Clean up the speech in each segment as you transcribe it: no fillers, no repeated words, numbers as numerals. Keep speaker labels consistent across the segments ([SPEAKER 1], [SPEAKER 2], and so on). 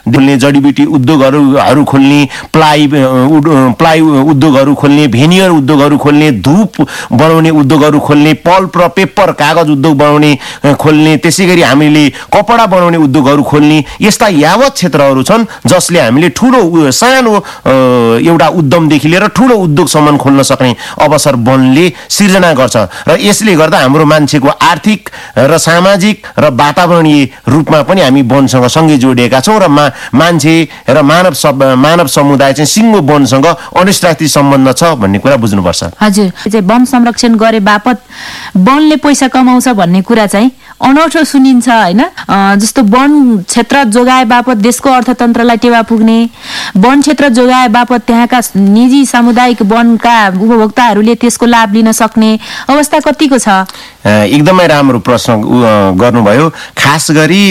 [SPEAKER 1] खोल्ने, जडीबुटी उद्योगहरू खोल्ने, प्लाई उद्योगहरू खोल्ने, भेनियर उद्योगहरू खोल्ने, धूप बनाउने उद्योगहरू खोल्ने, पल्प र पेपर कागज उद्योग बनाउने खोल्ने, त्यसै गरी हामीले कपडा बनाउने उद्योगहरू खोल्ने, यस्ता यावत क्षेत्रहरू छन् जसले हामीले ठुलो सानो एउटा उद्यमदेखि लिएर ठुलो उद्योगसम्म खोल्न सक्ने अवसर वनले सिर्जना गर्छ र यसले गर्दा हाम्रो मान्छेको आर्थिक र सामाजिक र वातावरणीय रूपमा पनि हामी वनसँग सँगै जोडिएका छौँ र मान्छे र मानव समुदाय चाहिँ सिङ्गो वनसँग अनिश्चित सम्बन्ध छ भन्ने कुरा बुझ्नुपर्छ।
[SPEAKER 2] हजुर, चाहिँ वन संरक्षण गरे बापत वनले पैसा कमाउँछ भन्ने कुरा चाहिँ अनौठो सुनिन्छ हैन। जस्तो वन क्षेत्र जोगाए बापत देशको अर्थतन्त्रलाई टेवा पुग्ने, वन क्षेत्र जोगाए बापत त्यहाँका निजी सामुदायिक वनका उपभोक्ताहरूले त्यसको लाभ लिन सक्ने अवस्था कतिको छ?
[SPEAKER 1] एकदमै राम्रो प्रश्न गर्नुभयो। खास गरी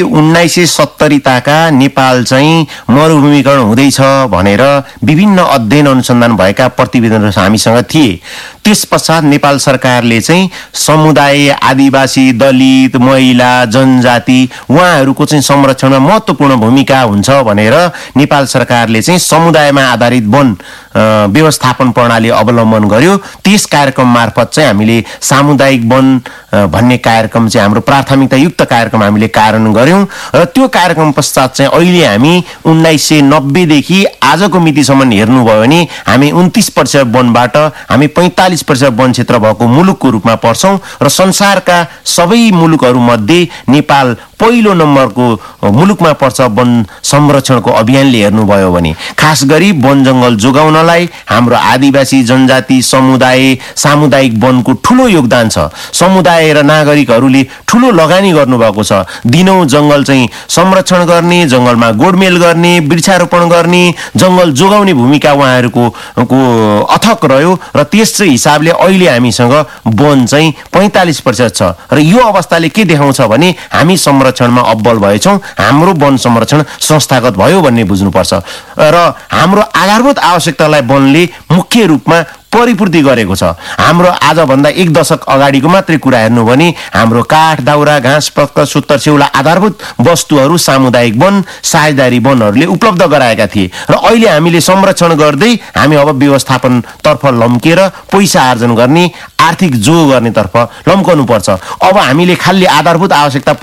[SPEAKER 1] 1970 ताका नेपाल चाहिँ मरुभूमिकरण हुँदैछ भनेर विभिन्न अध्ययन अनुसन्धान भएका प्रतिवेदनहरू हामीसँग थिए। त्यस पश्चात नेपाल सरकारले चाहिँ समुदाय, आदिवासी, दलित, महिला, जनजाति उहाँहरूको चाहिँ संरक्षणमा महत्त्वपूर्ण भूमिका हुन्छ भनेर नेपाल सरकारले चाहिँ समुदायमा आधारित वन व्यवस्थापन प्रणाली अवलम्बन गर्यो। त्यस कार्यक्रम मार्फत चाहिँ हामीले सामुदायिक वन भन्ने कार्यक्रम चाहिँ हाम्रो प्राथमिकतायुक्त कार्यक्रम हामीले कार्यान्वयन गर्यौं र त्यो कार्यक्रम पश्चात चाहिँ अहिले हामी 1990 देखि आजको मितिसम्म हेर्नुभयो भने हामी 29% वनबाट हामी 45% वन क्षेत्र भएको मुलुकको रूपमा पर्छौं र संसारका सबै मुलुकहरू मध्ये नेपाल पहिलो नम्बरको मुलुकमा पर्छ वन संरक्षणको अभियानले हेर्नुभयो भने। खास गरी वन जंगल जोगाउनलाई हाम्रो आदिवासी, जनजाति समुदाय, सामुदायिक वनको ठूलो योगदान छ। समुदाय र नागरिकहरूले ठूलो लगानी गर्नुभएको छ। दिनौं जंगल चाहिँ संरक्षण गर्ने, जंगलमा गोडमेल गर्ने, वृक्षारोपण गर्ने, जंगल जोगाउने भूमिका उहाँहरूको अथक रह्यो र त्यस हिसाबले अहिले हामीसँग वन चाहिँ 45% छ र यो अवस्थाले के देखाउँछ भने हामी संरक्षणमा अब्बल भएछौं। हाम्रो वन संरक्षण संस्थागत भयो भन्ने बुझ्नुपर्छ र हाम्रो आधारभूत आवश्यकतालाई वनले मुख्य रूपमा परिपूर्ति गरेको छ। हाम्रो आजभन्दा 1 दशक अगाडिको मात्रै कुरा हेर्नु भने हाम्रो काठ, दाउरा, घाँस, पत्तर, सुत्तर, सेउला आधारभूत वस्तुहरू सामुदायिक वन, साझेदारी वनहरूले उपलब्ध गराएका थिए र अहिले हामीले संरक्षण गर्दै हामी अब व्यवस्थापन तर्फ लम्केर पैसा आर्जन गर्ने, आर्थिक जो गर्ने तर्फ लम्कनु पर्छ। अब हामीले खाली आधारभूत आवश्यकता